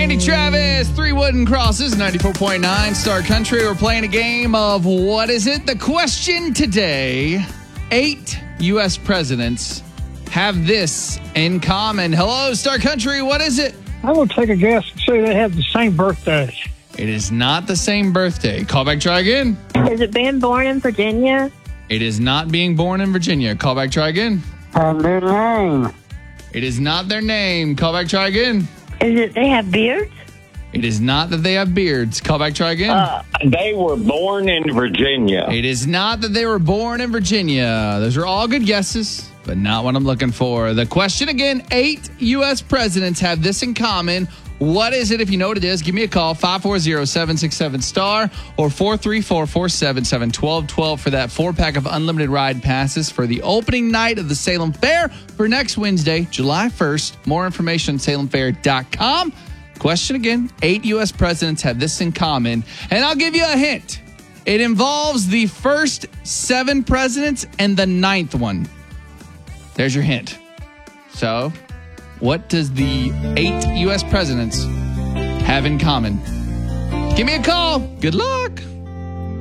Randy Travis, 3 Wooden Crosses, 94.9 Star Country. We're playing a game of What Is It? The question today, 8 U.S. presidents have this in common. Hello, Star Country. What is it? I'm going to take a guess and say they have the same birthday. It is not the same birthday. Call back, try again. Is it being born in Virginia? It is not being born in Virginia. Call back, try again. Their name. It is not their name. Call back, try again. Is it they have beards? It is not that they have beards. Call back, try again. They were born in Virginia. It is not that they were born in Virginia. Those are all good guesses, but not what I'm looking for. The question again, 8 U.S. presidents have this in common. What is it? If you know what it is, give me a call, 540-767-STAR or 434-477-1212 for that 4-pack of unlimited ride passes for the opening night of the Salem Fair for next Wednesday, July 1st. More information on salemfair.com. Question again, 8 U.S. presidents have this in common. And I'll give you a hint. It involves the first 7 presidents and the 9th one. There's your hint. So, what does the 8 U.S. presidents have in common? Give me a call. Good luck.